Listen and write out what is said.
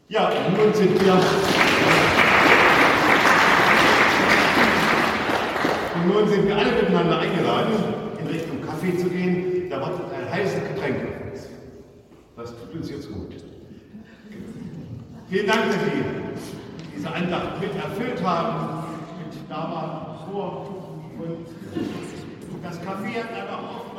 Ja, nun sind wir alle miteinander eingeladen, in Richtung Kaffee zu gehen. Da wartet ein heißes Getränk auf uns. Das tut uns jetzt gut. Vielen Dank, dass Sie diese Andacht mit erfüllt haben, mit da waren vor. Und das Kaffee hat einfach auch